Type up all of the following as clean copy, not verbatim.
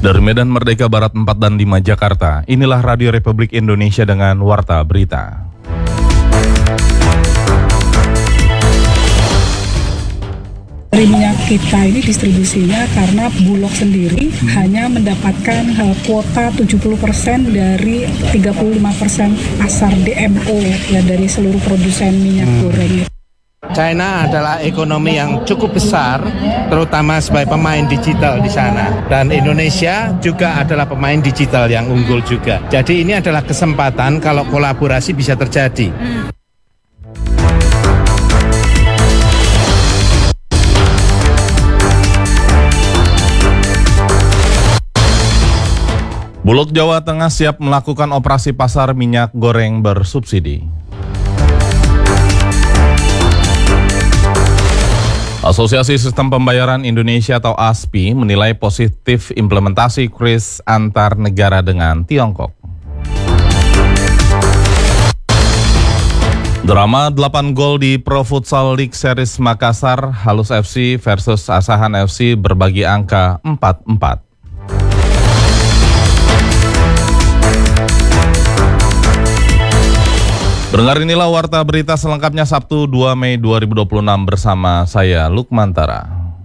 Dari Medan Merdeka Barat 4 dan 5 Jakarta, inilah Radio Republik Indonesia dengan Warta Berita. Dari minyak kita ini distribusinya karena Bulog sendiri hanya mendapatkan kuota 70% dari 35% pasar DMO ya dari seluruh produsen minyak goreng. China adalah ekonomi yang cukup besar, terutama sebagai pemain digital di sana. Dan Indonesia juga adalah pemain digital yang unggul juga. Jadi ini adalah kesempatan kalau kolaborasi bisa terjadi. Bulog Jawa Tengah siap melakukan operasi pasar minyak goreng bersubsidi. Asosiasi Sistem Pembayaran Indonesia atau ASPI menilai positif implementasi kris antar negara dengan Tiongkok. Drama 8 gol di Pro Futsal League Series Makassar, Halus FC versus Asahan FC berbagi angka 4-4. Dengar inilah Warta Berita selengkapnya Sabtu 2 Mei 2026 bersama saya Lukmantara.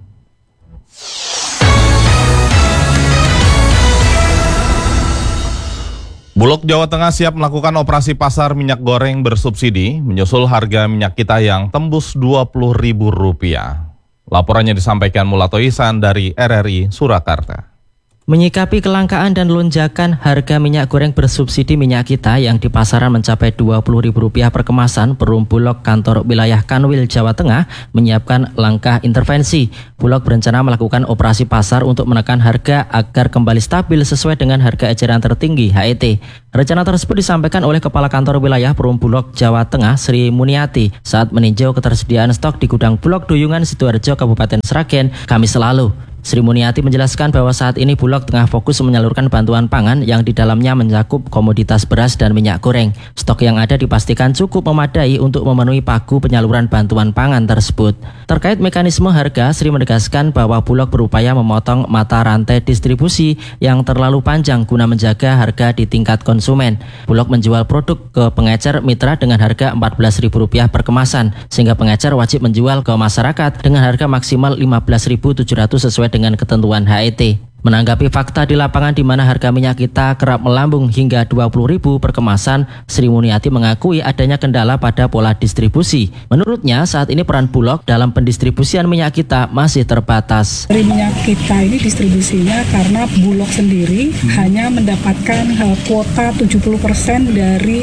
Bulog Jawa Tengah siap melakukan operasi pasar minyak goreng bersubsidi menyusul harga minyak kita yang tembus Rp20.000. Laporannya disampaikan Mulato Ihsan dari RRI Surakarta. Menyikapi kelangkaan dan lonjakan harga minyak goreng bersubsidi minyak kita yang di pasaran mencapai Rp20.000 per kemasan, Perum Bulog Kantor Wilayah Kanwil Jawa Tengah menyiapkan langkah intervensi. Bulog berencana melakukan operasi pasar untuk menekan harga agar kembali stabil sesuai dengan harga eceran tertinggi HET. Rencana tersebut disampaikan oleh Kepala Kantor Wilayah Perum Bulog Jawa Tengah Sri Muniati saat meninjau ketersediaan stok di gudang Bulog Duyungan Sidoarjo Kabupaten Sragen Kamis lalu. Sri Muniati menjelaskan bahwa saat ini Bulog tengah fokus menyalurkan bantuan pangan yang di dalamnya mencakup komoditas beras dan minyak goreng. Stok yang ada dipastikan cukup memadai untuk memenuhi pagu penyaluran bantuan pangan tersebut. Terkait mekanisme harga, Sri menegaskan bahwa Bulog berupaya memotong mata rantai distribusi yang terlalu panjang guna menjaga harga di tingkat konsumen. Bulog menjual produk ke pengecer mitra dengan harga Rp14.000 per kemasan, sehingga pengecer wajib menjual ke masyarakat dengan harga maksimal Rp15.700 sesuai dengan ketentuan HET. Menanggapi fakta di lapangan di mana harga minyak kita kerap melambung hingga Rp20.000 per kemasan, Sri Muniati mengakui adanya kendala pada pola distribusi. Menurutnya, saat ini peran Bulog dalam pendistribusian minyak kita masih terbatas. Dari minyak kita ini distribusinya karena Bulog sendiri hanya mendapatkan kuota 70% dari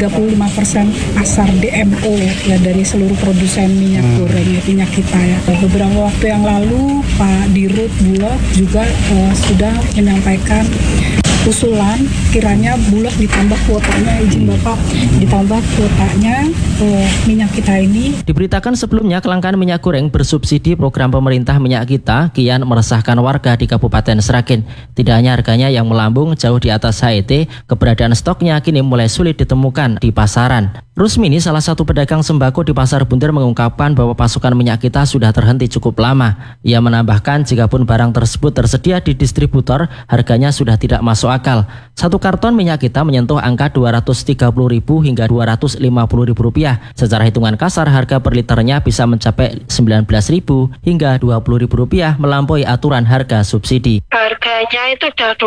35% pasar DMO ya dari seluruh produsen minyak goreng minyak kita ya. Beberapa waktu yang lalu Pak Dirut Bulog juga sudah menyampaikan usulan kiranya Bulog ditambah kuotanya, izin Bapak, ditambah kuotanya minyak kita ini. Diberitakan sebelumnya kelangkaan minyak goreng bersubsidi program pemerintah minyak kita kian meresahkan warga di Kabupaten Sragen. Tidak hanya harganya yang melambung jauh di atas HET, keberadaan stoknya kini mulai sulit ditemukan di pasaran. Rusmini, salah satu pedagang sembako di Pasar Buntir, mengungkapkan bahwa pasokan minyak kita sudah terhenti cukup lama. Ia menambahkan jika pun barang tersebut tersedia di distributor, harganya sudah tidak masuk akal. Satu karton minyak kita menyentuh angka Rp230.000 hingga Rp250.000. Secara hitungan kasar, harga per liternya bisa mencapai Rp19.000 hingga Rp20.000 melampaui aturan harga subsidi. Harganya itu udah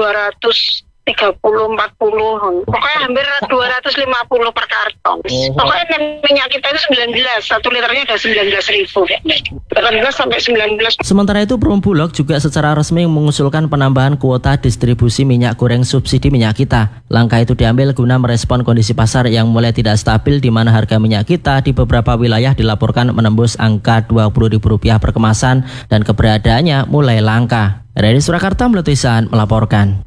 230-40, pokoknya hampir 250 per karton. Pokoknya minyak kita itu 19, 1 liternya udah 19.000, 18 sampai 19. Sementara itu, Perum Bulog juga secara resmi mengusulkan penambahan kuota distribusi minyak goreng subsidi minyak kita. Langkah itu diambil guna merespon kondisi pasar yang mulai tidak stabil di mana harga minyak kita di beberapa wilayah dilaporkan menembus angka Rp20.000 per kemasan dan keberadaannya mulai langka. RRI Surakarta Mulato Ihsan melaporkan.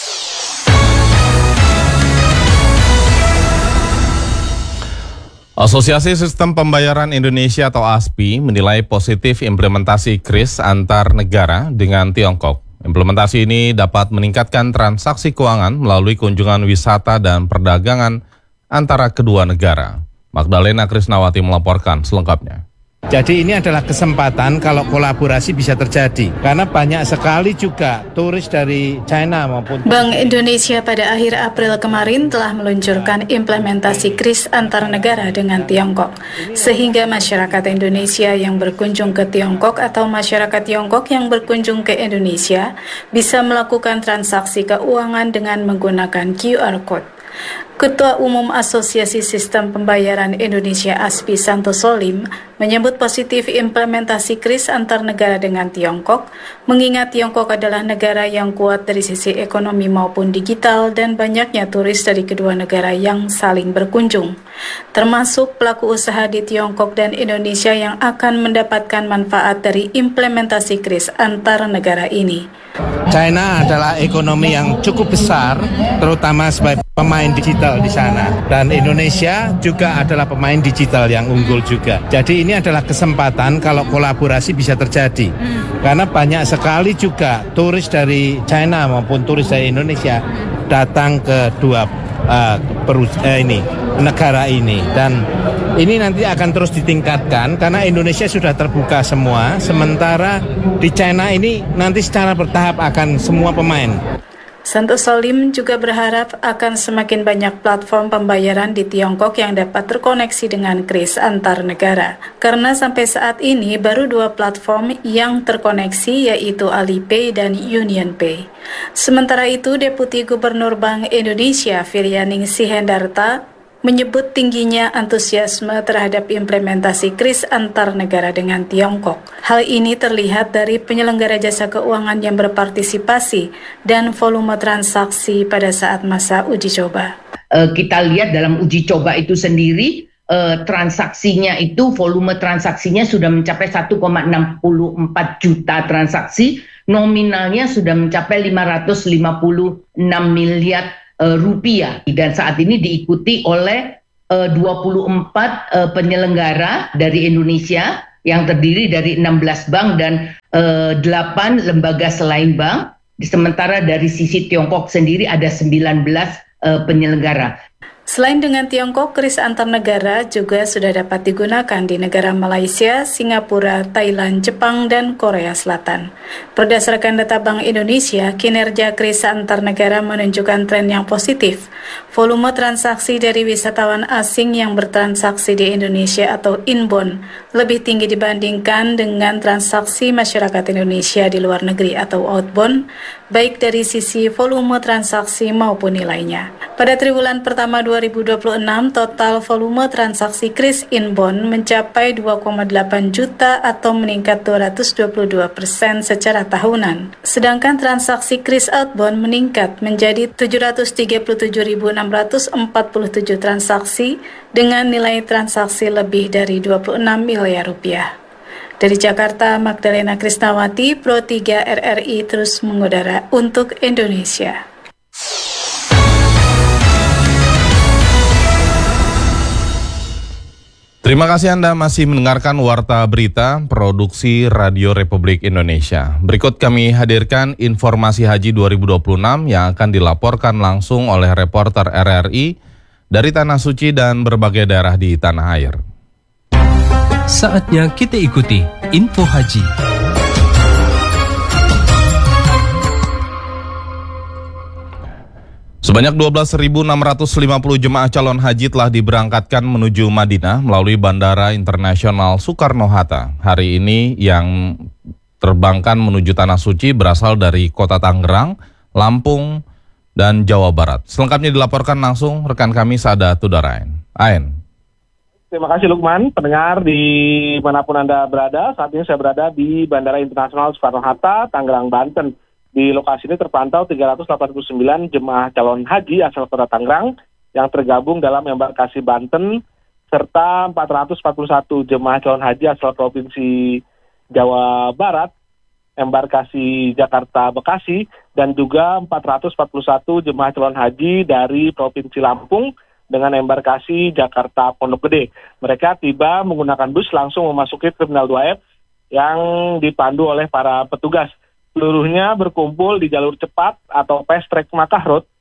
Asosiasi Sistem Pembayaran Indonesia atau ASPI menilai positif implementasi kris antar negara dengan Tiongkok. Implementasi ini dapat meningkatkan transaksi keuangan melalui kunjungan wisata dan perdagangan antara kedua negara. Magdalena Krisnawati melaporkan selengkapnya. Jadi ini adalah kesempatan kalau kolaborasi bisa terjadi. Karena banyak sekali juga turis dari China maupun... Bank Indonesia pada akhir April kemarin telah meluncurkan implementasi KRIS antar negara dengan Tiongkok. Sehingga masyarakat Indonesia yang berkunjung ke Tiongkok atau masyarakat Tiongkok yang berkunjung ke Indonesia bisa melakukan transaksi keuangan dengan menggunakan QR Code. Ketua Umum Asosiasi Sistem Pembayaran Indonesia ASPI Santo Solim menyebut positif implementasi KRIS antar negara dengan Tiongkok, mengingat Tiongkok adalah negara yang kuat dari sisi ekonomi maupun digital dan banyaknya turis dari kedua negara yang saling berkunjung, termasuk pelaku usaha di Tiongkok dan Indonesia yang akan mendapatkan manfaat dari implementasi KRIS antar negara ini. China adalah ekonomi yang cukup besar, terutama sebagai pemain digital di sana. Dan Indonesia juga adalah pemain digital yang unggul juga. Jadi ini adalah kesempatan kalau kolaborasi bisa terjadi. Karena banyak sekali juga turis dari China maupun turis dari Indonesia datang ke dua negara ini. Dan ini nanti akan terus ditingkatkan karena Indonesia sudah terbuka semua. Sementara di China ini nanti secara bertahap akan semua pemain. Santo Solim juga berharap akan semakin banyak platform pembayaran di Tiongkok yang dapat terkoneksi dengan KRIS antar negara. Karena sampai saat ini baru 2 platform yang terkoneksi yaitu Alipay dan UnionPay. Sementara itu, Deputi Gubernur Bank Indonesia Viryaningsih Hendarta menyebut tingginya antusiasme terhadap implementasi KRIS antar negara dengan Tiongkok. Hal ini terlihat dari penyelenggara jasa keuangan yang berpartisipasi dan volume transaksi pada saat masa uji coba. Kita lihat dalam uji coba itu sendiri, transaksinya itu, volume transaksinya sudah mencapai 1,64 juta transaksi, nominalnya sudah mencapai 556 miliar rupiah, dan saat ini diikuti oleh 24 penyelenggara dari Indonesia yang terdiri dari 16 bank dan 8 lembaga selain bank. Sementara dari sisi Tiongkok sendiri ada 19 penyelenggara. Selain dengan Tiongkok, KRIS antar negara juga sudah dapat digunakan di negara Malaysia, Singapura, Thailand, Jepang, dan Korea Selatan. Berdasarkan data Bank Indonesia, kinerja KRIS antar negara menunjukkan tren yang positif. Volume transaksi dari wisatawan asing yang bertransaksi di Indonesia atau inbound lebih tinggi dibandingkan dengan transaksi masyarakat Indonesia di luar negeri atau outbound, baik dari sisi volume transaksi maupun nilainya. Pada triwulan pertama 2026, total volume transaksi KRIS inbound mencapai 2,8 juta atau meningkat 222% secara tahunan. Sedangkan transaksi KRIS outbound meningkat menjadi 737.647 transaksi dengan nilai transaksi lebih dari 26 miliar rupiah. Dari Jakarta, Magdalena Krisnawati, Pro 3 RRI terus mengudara untuk Indonesia. Terima kasih Anda masih mendengarkan Warta Berita Produksi Radio Republik Indonesia. Berikut kami hadirkan informasi haji 2026 yang akan dilaporkan langsung oleh reporter RRI dari Tanah Suci dan berbagai daerah di tanah air. Saatnya kita ikuti info haji. Sebanyak 12.650 jemaah calon haji telah diberangkatkan menuju Madinah melalui Bandara Internasional Soekarno-Hatta. Hari ini yang terbangkan menuju Tanah Suci berasal dari Kota Tangerang, Lampung, dan Jawa Barat. Selengkapnya dilaporkan langsung rekan kami Sada Tudarain. Ain. Terima kasih Lukman, pendengar di manapun Anda berada. Saat ini saya berada di Bandara Internasional Soekarno-Hatta, Tangerang, Banten. Di lokasi ini terpantau 389 jemaah calon haji asal Kota Tangerang yang tergabung dalam embarkasi Banten, serta 441 jemaah calon haji asal Provinsi Jawa Barat, embarkasi Jakarta Bekasi, dan juga 441 jemaah calon haji dari Provinsi Lampung dengan embarkasi Jakarta Pondok Gede. Mereka tiba menggunakan bus langsung memasuki Terminal 2F yang dipandu oleh para petugas. Seluruhnya berkumpul di jalur cepat atau fast track Makkah Road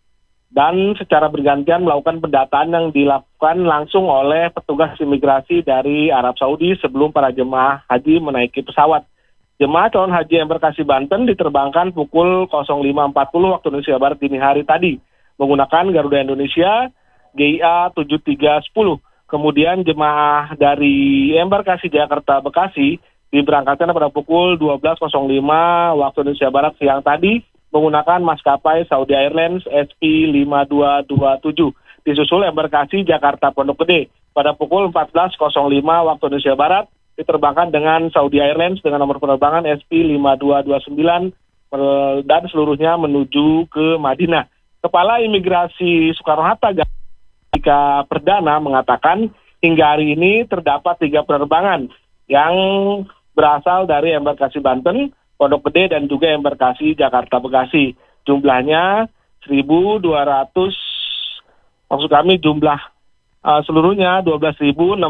dan secara bergantian melakukan pendataan yang dilakukan langsung oleh petugas imigrasi dari Arab Saudi sebelum para jemaah haji menaiki pesawat. Jemaah calon haji embarkasi Banten diterbangkan pukul 05.40 waktu Indonesia Barat dini hari tadi menggunakan Garuda Indonesia GIA 7310. Kemudian jemaah dari embarkasi Jakarta Bekasi diberangkatkan pada pukul 12.05 waktu Indonesia Barat siang tadi menggunakan maskapai Saudi Airlines SP5227. Disusul embarkasi Jakarta Pondok Gede pada pukul 14.05 waktu Indonesia Barat diterbangkan dengan Saudi Airlines dengan nomor penerbangan SP5229 dan seluruhnya menuju ke Madinah. Kepala Imigrasi Soekarno-Hatta Gandika Perdana mengatakan hingga hari ini terdapat 3 penerbangan yang berasal dari embarkasi Banten, Pondok Gede dan juga embarkasi Jakarta Bekasi. Jumlahnya 1.200, maksud kami jumlah seluruhnya 12.650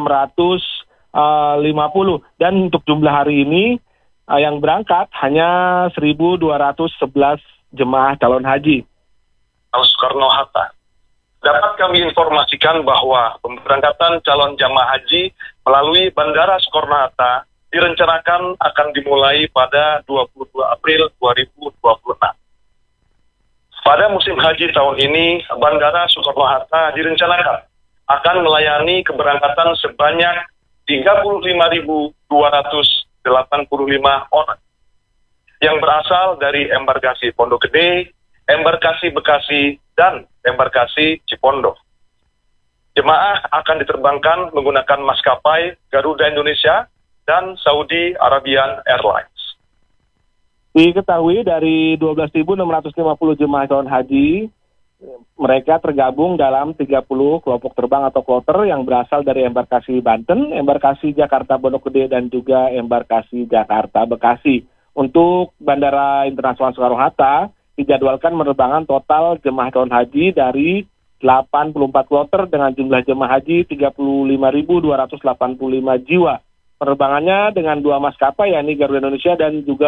dan untuk jumlah hari ini yang berangkat hanya 1.211 jemaah calon haji. Soekarno-Hatta. Dapat kami informasikan bahwa pemberangkatan calon jamaah haji melalui Bandara Soekarno-Hatta direncanakan akan dimulai pada 22 April 2026. Pada musim haji tahun ini, Bandara Soekarno-Hatta direncanakan akan melayani keberangkatan sebanyak 35.285 orang yang berasal dari embarkasi Pondok Gede, embarkasi Bekasi, dan embarkasi Cipondoh. Jemaah akan diterbangkan menggunakan maskapai Garuda Indonesia dan Saudi Arabian Airlines. Diketahui dari 12.650 jemaah calon haji, mereka tergabung dalam 30 kelompok terbang atau kloter yang berasal dari embarkasi Banten, embarkasi Jakarta Pondok Gede, dan juga embarkasi Jakarta Bekasi. Untuk Bandara Internasional Soekarno-Hatta dijadwalkan penerbangan total jemaah calon haji dari 84 kloter dengan jumlah jemaah haji 35.285 jiwa. Penerbangannya dengan 2 maskapai yakni Garuda Indonesia dan juga